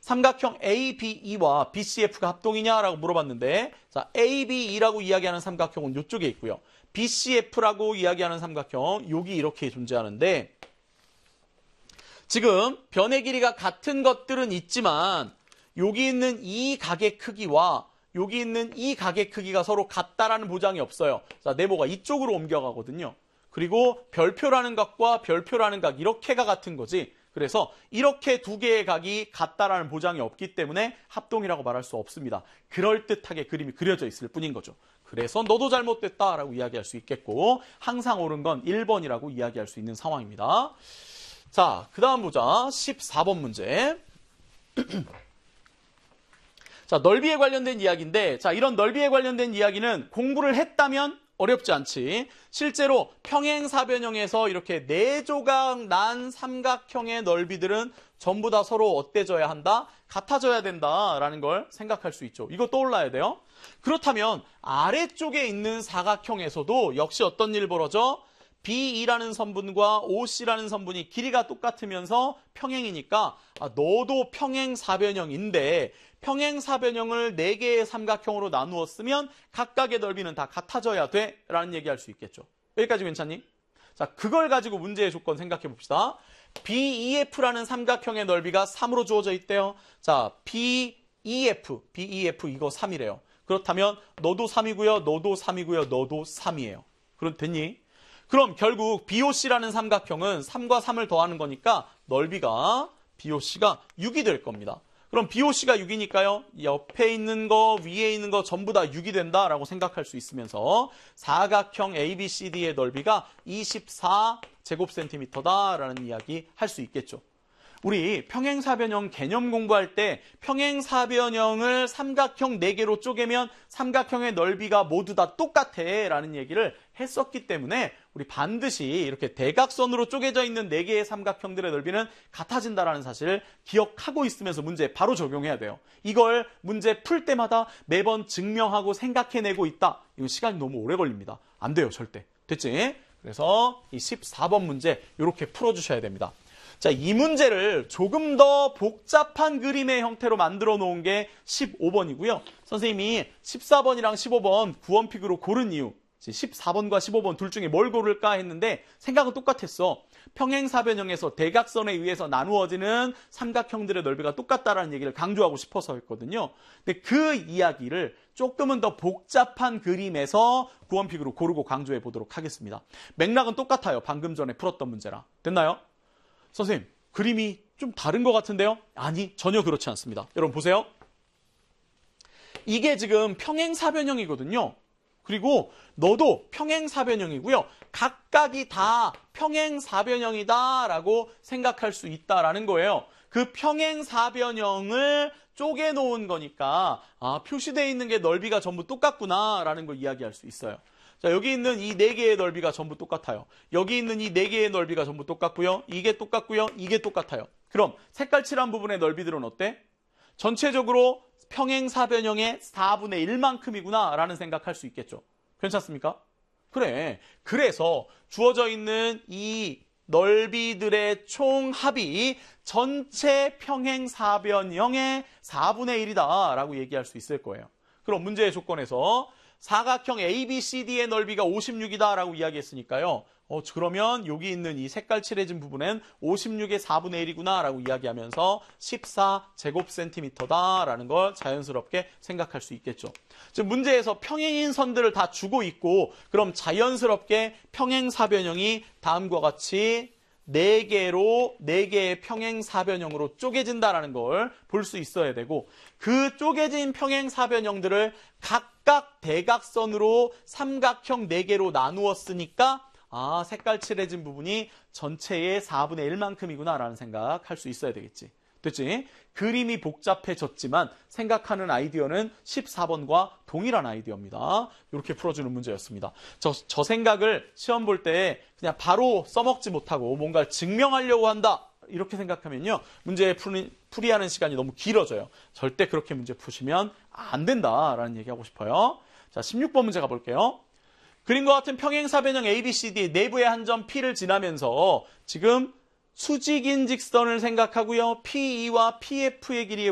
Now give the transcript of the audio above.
삼각형 ABE와 BCF가 합동이냐라고 물어봤는데, 자, ABE라고 이야기하는 삼각형은 이쪽에 있고요. BCF라고 이야기하는 삼각형, 여기 이렇게 존재하는데, 지금 변의 길이가 같은 것들은 있지만, 여기 있는 이 각의 크기와 여기 있는 이 각의 크기가 서로 같다라는 보장이 없어요. 자, 네모가 이쪽으로 옮겨가거든요. 그리고 별표라는 각과 별표라는 각 이렇게가 같은 거지. 그래서 이렇게 두 개의 각이 같다라는 보장이 없기 때문에 합동이라고 말할 수 없습니다. 그럴듯하게 그림이 그려져 있을 뿐인 거죠. 그래서 너도 잘못됐다라고 이야기할 수 있겠고, 항상 옳은 건 1번이라고 이야기할 수 있는 상황입니다. 자, 그 다음 보자. 14번 문제. 자, 넓이에 관련된 이야기인데, 자, 이런 넓이에 관련된 이야기는 공부를 했다면 어렵지 않지. 실제로 평행사변형에서 이렇게 4조각 난 삼각형의 넓이들은 전부 다 서로 어때져야 한다? 같아져야 된다라는 걸 생각할 수 있죠. 이거 떠올라야 돼요. 그렇다면 아래쪽에 있는 사각형에서도 역시 어떤 일 벌어져? BE라는 선분과 OC라는 선분이 길이가 똑같으면서 평행이니까 너도 평행사변형인데 평행사변형을 4개의 삼각형으로 나누었으면 각각의 넓이는 다 같아져야 돼 라는 얘기할 수 있겠죠. 여기까지 괜찮니? 자, 그걸 가지고 문제의 조건 생각해 봅시다. BEF라는 삼각형의 넓이가 3으로 주어져 있대요. 자, BEF 이거 3이래요. 그렇다면 너도 3이고요. 너도 3이고요. 너도 3이에요. 그럼 됐니? 그럼 결국 BOC라는 삼각형은 3과 3을 더하는 거니까 넓이가 BOC가 6이 될 겁니다. 그럼 BOC가 6이니까요. 옆에 있는 거, 위에 있는 거 전부 다 6이 된다라고 생각할 수 있으면서 사각형 ABCD의 넓이가 24제곱센티미터다라는 이야기 할 수 있겠죠. 우리 평행사변형 개념 공부할 때 평행사변형을 삼각형 4개로 쪼개면 삼각형의 넓이가 모두 다 똑같아 라는 얘기를 했었기 때문에 우리 반드시 이렇게 대각선으로 쪼개져 있는 4개의 삼각형들의 넓이는 같아진다라는 사실을 기억하고 있으면서 문제에 바로 적용해야 돼요. 이걸 문제 풀 때마다 매번 증명하고 생각해내고 있다. 이건 시간이 너무 오래 걸립니다. 안 돼요, 절대. 됐지? 그래서 이 14번 문제 이렇게 풀어주셔야 됩니다. 자, 이 문제를 조금 더 복잡한 그림의 형태로 만들어 놓은 게 15번이고요. 선생님이 14번이랑 15번 구원픽으로 고른 이유, 14번과 15번 둘 중에 뭘 고를까 했는데 생각은 똑같았어. 평행사변형에서 대각선에 의해서 나누어지는 삼각형들의 넓이가 똑같다라는 얘기를 강조하고 싶어서 했거든요. 근데 그 이야기를 조금은 더 복잡한 그림에서 구원픽으로 고르고 강조해 보도록 하겠습니다. 맥락은 똑같아요. 방금 전에 풀었던 문제랑. 됐나요? 선생님, 그림이 좀 다른 것 같은데요? 아니, 전혀 그렇지 않습니다. 여러분 보세요. 이게 지금 평행사변형이거든요. 그리고 너도 평행사변형이고요. 각각이 다 평행사변형이다라고 생각할 수 있다라는 거예요. 그 평행사변형을 쪼개놓은 거니까 표시되어 있는 게 넓이가 전부 똑같구나라는 걸 이야기할 수 있어요. 자, 여기 있는 이 4개의 넓이가 전부 똑같아요. 여기 있는 이 4개의 넓이가 전부 똑같고요. 이게 똑같고요. 이게 똑같아요. 그럼 색깔 칠한 부분의 넓이들은 어때? 전체적으로 평행사변형의 4분의 1만큼이구나 라는 생각할 수 있겠죠. 괜찮습니까? 그래. 그래서 주어져 있는 이 넓이들의 총합이 전체 평행사변형의 4분의 1이다 라고 얘기할 수 있을 거예요. 그럼 문제의 조건에서 사각형 ABCD의 넓이가 56이다 라고 이야기했으니까요. 그러면 여기 있는 이 색깔 칠해진 부분은 56의 4분의 1이구나 라고 이야기하면서 14제곱센티미터다 라는 걸 자연스럽게 생각할 수 있겠죠. 즉 문제에서 평행인 선들을 다 주고 있고 그럼 자연스럽게 평행사변형이 다음과 같이 4개의 평행사변형으로 쪼개진다라는 걸 볼 수 있어야 되고 그 쪼개진 평행사변형들을 각각 대각선으로 삼각형 4개로 나누었으니까 색깔 칠해진 부분이 전체의 4분의 1만큼이구나 라는 생각할 수 있어야 되겠지. 됐지? 그림이 복잡해졌지만 생각하는 아이디어는 14번과 동일한 아이디어입니다. 이렇게 풀어주는 문제였습니다. 저 생각을 시험 볼 때 그냥 바로 써먹지 못하고 뭔가를 증명하려고 한다. 이렇게 생각하면요. 문제 풀이하는 시간이 너무 길어져요. 절대 그렇게 문제 푸시면 안 된다라는 얘기하고 싶어요. 자, 16번 문제 가볼게요. 그림과 같은 평행사변형 ABCD 내부의 한 점 P를 지나면서 지금 수직인 직선을 생각하고요. PE와 PF의 길이의